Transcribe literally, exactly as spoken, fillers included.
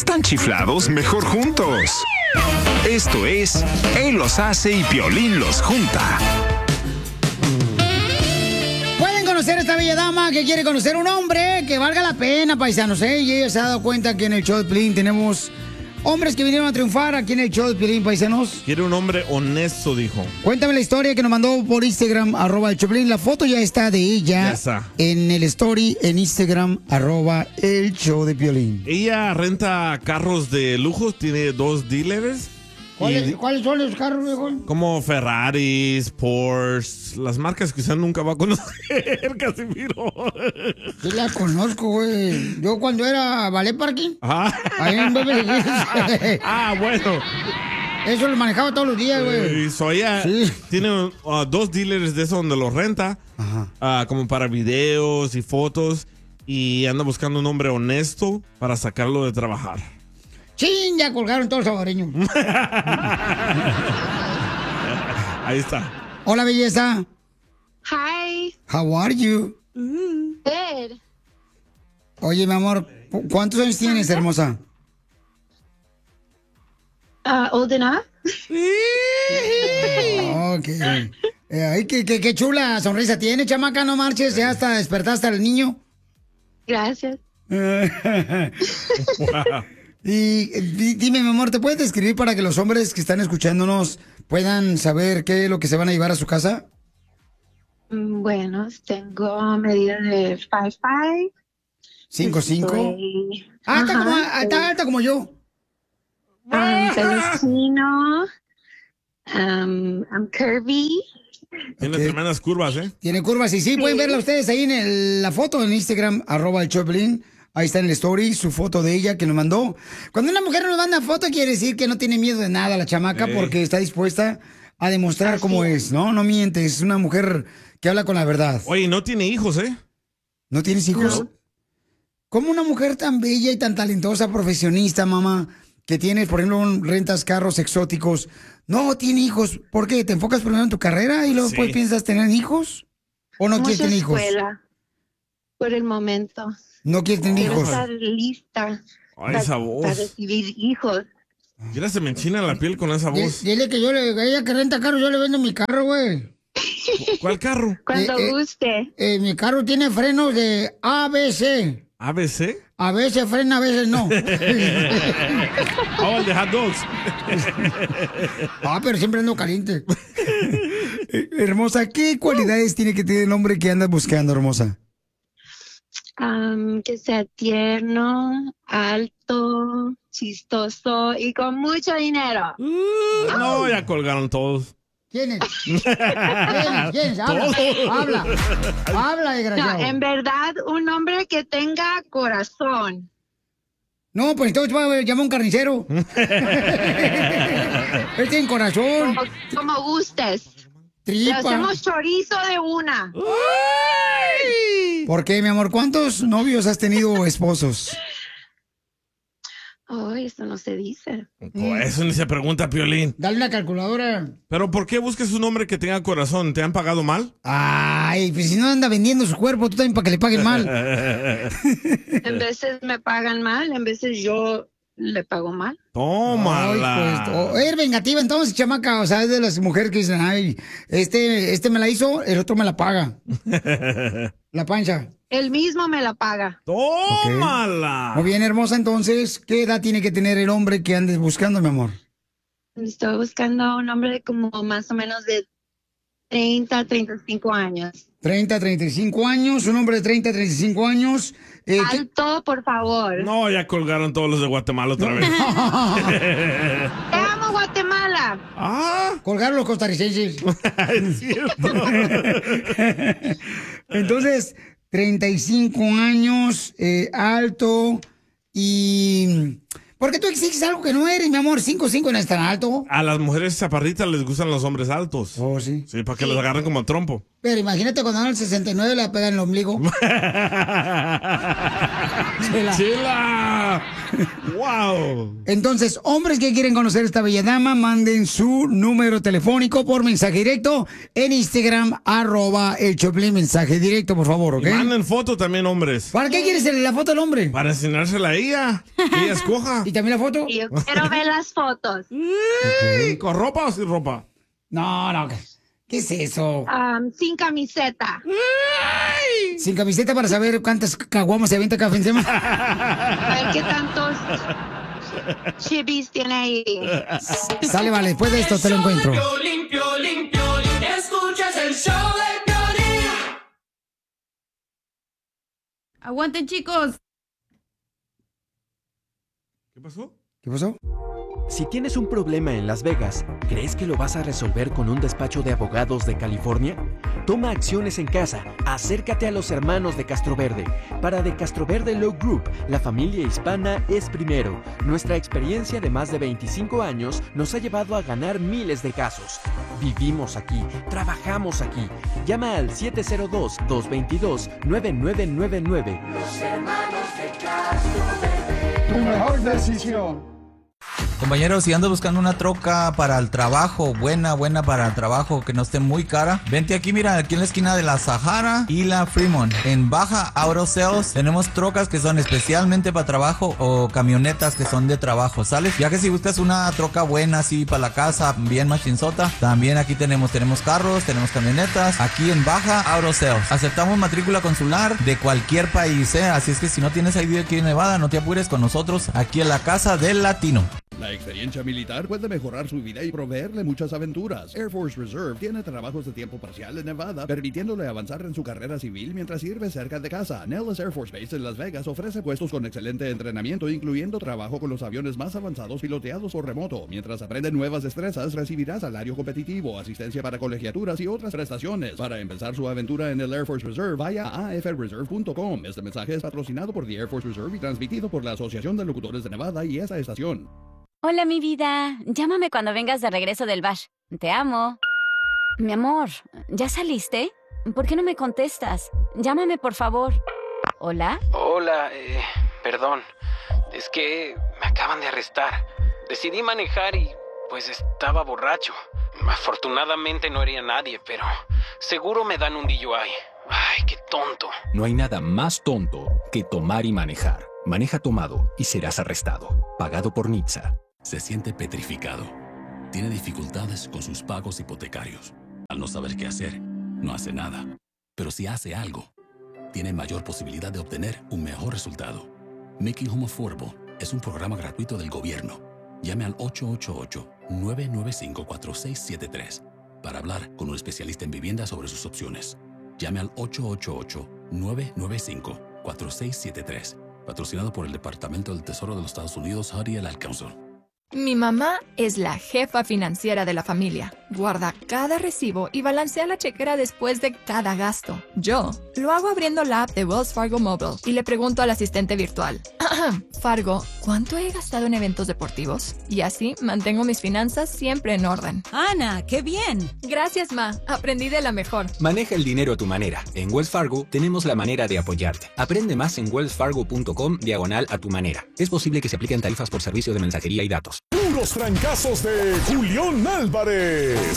están chiflados, mejor juntos. Esto es Él los hace y Piolín los junta. Pueden conocer a esta bella dama que quiere conocer un hombre que valga la pena, paisanos, ¿eh? Y ella se ha dado cuenta que en el show de Piolín tenemos hombres que vinieron a triunfar aquí en el show de Piolín, paisanos. Quiere un hombre honesto, dijo. Cuéntame la historia que nos mandó por Instagram, arroba el Choplin. La foto ya está de ella. Ya está. En el story, en Instagram, arroba el show de Piolín. Ella renta carros de lujo, tiene dos dealers. ¿Cuáles, y- ¿Cuáles son los carros, viejo? Como Ferraris, Porsche, las marcas que usted nunca va a conocer, Casimiro. Sí la conozco, güey. Yo cuando era ballet parking, Ajá. ahí en Beverly Hills. Ah, bueno. Eso lo manejaba todos los días, güey. Y so ella Sí. tiene uh, dos dealers de eso donde los renta, uh, como para videos y fotos, y anda buscando un hombre honesto para sacarlo de trabajar. ¡Chin! Ya colgaron todos los salvadoreños. Ahí está. Hola, belleza. Hi. How are you? Good. Oye, mi amor, ¿cu- ¿cuántos años tienes, hermosa? Uh, old enough? Ok. Eh, ay, qué, qué, qué chula sonrisa tiene, chamaca, no marches. Ya hasta despertaste al niño. Gracias. Y eh, di- dime, mi amor, ¿te puedes describir para que los hombres que están escuchándonos puedan saber qué es lo que se van a llevar a su casa? Mm, Bueno, tengo medida de five five. ¿Cinco, cinco? Soy- Ah, está, Ajá, como, ah, está alta como yo. um, pelo chino. Um, I'm curvy. Tiene Ok. tremendas curvas, ¿eh? Tiene curvas y sí, pueden verla ustedes ahí en el- la foto en Instagram, arroba el Choplin. Ahí está en el story, su foto de ella que nos mandó. Cuando una mujer nos manda foto quiere decir que no tiene miedo de nada la chamaca Ey. porque está dispuesta a demostrar cómo es, ¿no? No miente, es una mujer que habla con la verdad. Oye, no tiene hijos, ¿eh? ¿No tienes hijos? No. ¿Cómo una mujer tan bella y tan talentosa, profesionista, mamá, que tienes, por ejemplo, un- rentas carros exóticos, no tiene hijos? ¿Por qué? ¿Te enfocas primero en tu carrera y luego Sí. después piensas tener hijos? ¿O no quieres Mucha tener hijos? escuela. Por el momento. No quieres tener Quiero hijos. estar lista Ay, esa para voz. recibir hijos. Mira, se me enchina la piel con esa Di- voz. Dile que yo le, ella que renta carro, yo le vendo mi carro, güey. ¿Cuál carro? Cuando Eh, eh. guste. Eh, mi carro tiene frenos de A B C. ¿A B C? A veces frena, a veces no. Oh, el de hot dogs. Ah, pero siempre ando caliente. Eh, hermosa, ¿qué cualidades tiene que tener el hombre que andas buscando, hermosa? Um, que sea tierno, alto, chistoso y con mucho dinero. Uh, no, ya colgaron todos. ¿Quién es? ¿Quién es? ¿Quién es? Habla, Todos. habla. Habla, No, desgraciado. en verdad, un hombre que tenga corazón. No, pues entonces va a llamar a un carnicero. Él tiene corazón, Como, como gustes. Le tripa. hacemos chorizo de una. ¿Por qué, mi amor? ¿Cuántos novios has tenido o esposos? Ay, eso no se dice. Oh, eso ni se pregunta, Piolín. Dale una calculadora. ¿Pero por qué buscas un hombre que tenga corazón? ¿Te han pagado mal? Ay, pues si no anda vendiendo su cuerpo, tú también para que le paguen mal. En veces me pagan mal, en veces yo le pago mal. Tómala. Ay, pues, oh, eres vengativa entonces, chamaca. O sea, es de las mujeres que dicen, ay, este, este me la hizo, el otro me la paga. La pancha. Él mismo me la paga. Tómala. Muy bien, hermosa, entonces, ¿qué edad tiene que tener el hombre que andes buscando, mi amor? Estoy buscando a un hombre como más o menos de treinta, treinta y cinco años. treinta, treinta y cinco años, un hombre de treinta, treinta y cinco años. Eh, ¿qué- Alto, por favor. No, ya colgaron todos los de Guatemala otra vez. Te amo, Guatemala. Ah, Colgaron los costarricenses. es cierto. Entonces, treinta y cinco años, eh, alto y... ¿Por qué tú exiges algo que no eres, mi amor? cinco cinco no es tan alto. A las mujeres chaparritas les gustan los hombres altos. Oh, sí. Sí, para que los agarren como trompo. Pero imagínate cuando dan el sesenta y nueve le pegan el ombligo. Chela. Chela. Wow. Entonces, hombres que quieren conocer a esta bella dama, manden su número telefónico por mensaje directo en Instagram, arroba el Choplin, mensaje directo, por favor, ¿ok? Y manden foto también, hombres. ¿Para qué quieres la foto del hombre? Para enseñársela a ella. Que ella escoja. ¿Y también la foto? Yo quiero ver las fotos. Okay. ¿Con ropa o sin ropa? No, no. ¿Qué es eso? Um, sin camiseta. Ay. Sin camiseta para saber cuántas caguamas se avienta cada fin de semana. A ver qué tantos chibis tiene ahí. Sale, vale, después de esto te lo encuentro. Piolín, Piolín, Piolín, escuchas el show de Piolín. Aguanten, chicos. ¿Qué pasó? ¿Qué pasó? Si tienes un problema en Las Vegas, ¿crees que lo vas a resolver con un despacho de abogados de California? Toma acciones en casa. Acércate a los hermanos de Castroverde. Para The Castroverde Law Group, la familia hispana es primero. Nuestra experiencia de más de veinticinco años nos ha llevado a ganar miles de casos. Vivimos aquí, trabajamos aquí. Llama al siete cero dos, dos dos dos, nueve nueve nueve nueve. Los hermanos de Castroverde. Tu mejor decisión. Compañeros, si andas buscando una troca para el trabajo, buena, buena para el trabajo, que no esté muy cara, vente aquí, mira, aquí en la esquina de la Sahara y la Fremont. En Baja Auto Sales tenemos trocas que son especialmente para trabajo o camionetas que son de trabajo, ¿sales? Ya que si buscas una troca buena así para la casa, bien machinzota, también aquí tenemos, tenemos carros, tenemos camionetas, aquí en Baja Auto Sales. Aceptamos matrícula consular de cualquier país, ¿eh? Así es que si no tienes I D aquí en Nevada, no te apures con nosotros, aquí en la casa del latino. La experiencia militar puede mejorar su vida y proveerle muchas aventuras. Air Force Reserve tiene trabajos de tiempo parcial en Nevada, permitiéndole avanzar en su carrera civil mientras sirve cerca de casa. Nellis Air Force Base en Las Vegas ofrece puestos con excelente entrenamiento, incluyendo trabajo con los aviones más avanzados piloteados por remoto. Mientras aprende nuevas destrezas, recibirá salario competitivo, asistencia para colegiaturas y otras prestaciones. Para empezar su aventura en el Air Force Reserve, vaya a a f reserve punto com. Este mensaje es patrocinado por The Air Force Reserve y transmitido por la Asociación de Locutores de Nevada y esa estación. Hola, mi vida. Llámame cuando vengas de regreso del bash. Te amo. Mi amor, ¿ya saliste? ¿Por qué no me contestas? Llámame, por favor. ¿Hola? Hola, eh, perdón. Es que me acaban de arrestar. Decidí manejar y, pues, estaba borracho. Afortunadamente no hería a nadie, pero seguro me dan un D U I. Ay, qué tonto. No hay nada más tonto que tomar y manejar. Maneja tomado y serás arrestado. Pagado por N H T S A. Se siente petrificado. Tiene dificultades con sus pagos hipotecarios. Al no saber qué hacer, no hace nada. Pero si hace algo, tiene mayor posibilidad de obtener un mejor resultado. Making Home Affordable es un programa gratuito del gobierno. Llame al ocho ocho ocho, nueve nueve cinco, cuatro seis siete tres para hablar con un especialista en vivienda sobre sus opciones. Llame al ocho ocho ocho, nueve nueve cinco, cuatro seis siete tres. Patrocinado por el Departamento del Tesoro de los Estados Unidos, H U D y el Ad Council. Mi mamá es la jefa financiera de la familia. Guarda cada recibo y balancea la chequera después de cada gasto. Yo lo hago abriendo la app de Wells Fargo Mobile y le pregunto al asistente virtual, Fargo, ¿cuánto he gastado en eventos deportivos? Y así mantengo mis finanzas siempre en orden. Ana, ¡qué bien! Gracias, Ma. Aprendí de la mejor. Maneja el dinero a tu manera. En Wells Fargo tenemos la manera de apoyarte. Aprende más en wellsfargo.com diagonal a tu manera. Es posible que se apliquen tarifas por servicio de mensajería y datos. Puros trancazos de Julián Álvarez.